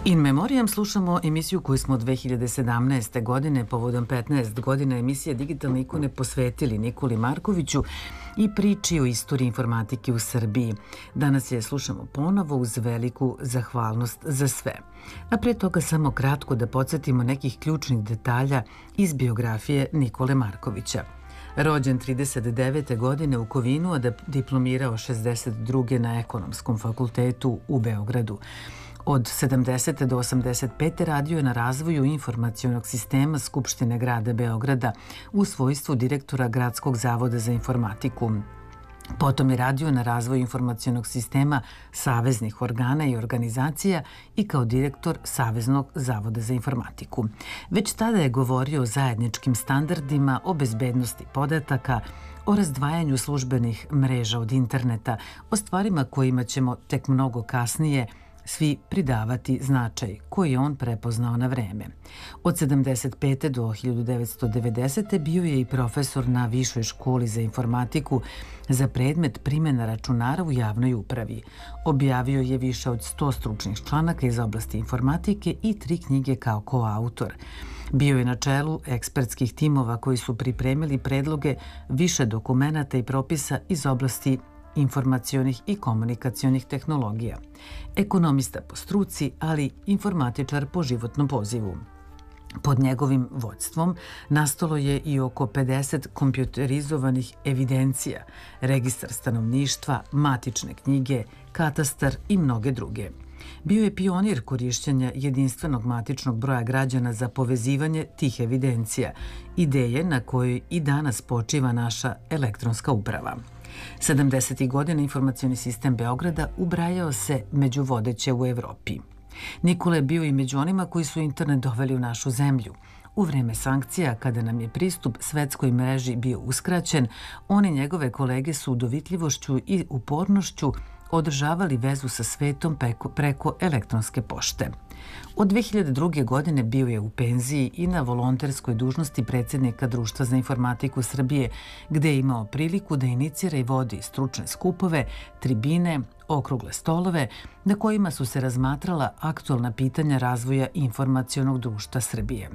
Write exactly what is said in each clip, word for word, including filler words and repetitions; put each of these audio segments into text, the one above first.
In memoriam slušamo emisiju koju smo dve hiljade sedamnaeste. godine povodom petnaest godina emisije Digitalne ikone posvetili Nikoli Markoviću i priči o istoriji informatike u Srbiji. Danas je slušamo ponovo uz veliku zahvalnost za sve. A pre toga samo kratko da podsjetimo nekih ključnih detalja iz biografije Nikole Markovića. Rođen trideset devete. godine u Kovinu, a diplomirao šezdeset druge. na Ekonomskom fakultetu u Beogradu. Od sedamdesete. do osamdeset pete. radio je na razvoju informacionog sistema Skupštine grada Beograda u svojstvu direktora Gradskog zavoda za informatiku. Potom je radio na razvoju informacionog sistema saveznih organa i organizacija i kao direktor Saveznog zavoda za informatiku. Već tada je govorio o zajedničkim standardima, o bezbednosti podataka, o razdvajanju službenih mreža od interneta, o stvarima kojima ćemo tek mnogo kasnije svi pridavati značaj koji je on prepoznao na vreme. Od sedamdeset pete. do hiljadu devetsto devedesete. bio je i profesor na Višoj školi za informatiku za predmet primjena računara u javnoj upravi. Objavio je više od sto stručnih članaka iz oblasti informatike i tri knjige kao koautor. Bio je na čelu ekspertskih timova koji su pripremili predloge više dokumenata i propisa iz oblasti informacionih i komunikacionih tehnologija. Ekonomista po struci, ali informatičar po životnom pozivu. Pod njegovim vođstvom nastalo je i oko pedeset kompjuterizovanih evidencija, registar stanovništva, matične knjige, katastar i mnoge druge. Bio je pionir korišćenja jedinstvenog matičnog broja građana za povezivanje tih evidencija, ideje na kojoj i danas počiva naša elektronska uprava. sedamdesetih. godina informacioni sistem Beograda ubrajao se među vodeće u Evropi. Nikola je bio i među onima koji su internet doveli u našu zemlju. U vreme sankcija, kada nam je pristup svetskoj mreži bio uskraćen, on i njegove kolege su dovitljivošću i upornošću održavali vezu sa svetom preko, preko elektronske pošte. Od dve hiljade druge. godine bio je u penziji i na volonterskoj dužnosti predsjednika Društva za informatiku Srbije, gde je imao priliku da inicira i vodi stručne skupove, tribine, okrugle stolove, na kojima su se razmatrala aktualna pitanja razvoja informacionog društva Srbije.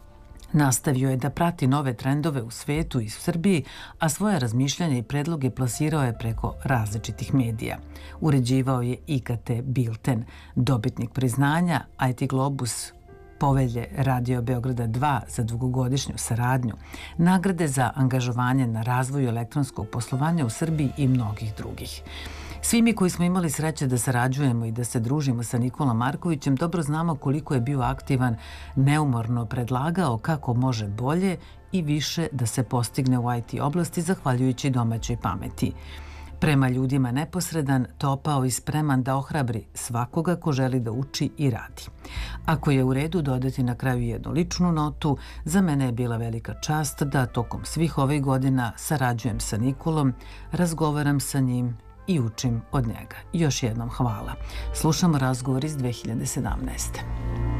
Nastavio je da prati nove trendove u svetu i u Srbiji, a svoje razmišljanja i predloge plasirao je preko različitih medija. Uređivao je I K T Bilten, dobitnik priznanja, I T Globus, povelje Radio Beograda dva za dugogodišnju saradnju, nagrade za angažovanje na razvoju elektronskog poslovanja u Srbiji i mnogih drugih. Svi mi koji smo imali sreće da sarađujemo i da se družimo sa Nikolom Markovićem dobro znamo koliko je bio aktivan, neumorno predlagao kako može bolje i više da se postigne u I T oblasti zahvaljujući domaćoj pameti. Prema ljudima neposredan, topao i spreman da ohrabri svakoga ko želi da uči i radi. Ako je u redu dodati na kraju jednu ličnu notu, za mene je bila velika čast da tokom svih ovih godina sarađujem sa Nikolom, razgovaram sa njim i učim od njega. Još jednom hvala. Slušamo razgovor iz dve hiljade sedamnaeste.